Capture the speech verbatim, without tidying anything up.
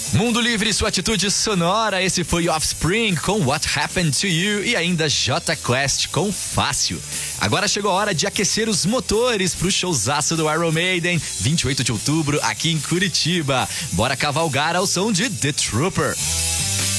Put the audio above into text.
Mundo Livre, sua atitude sonora. Esse foi Offspring com What Happened to You e ainda J Quest com Fácil. Agora chegou a hora de aquecer os motores pro showzaço do Iron Maiden, vinte e oito de outubro, aqui em Curitiba. Bora cavalgar ao som de The Trooper.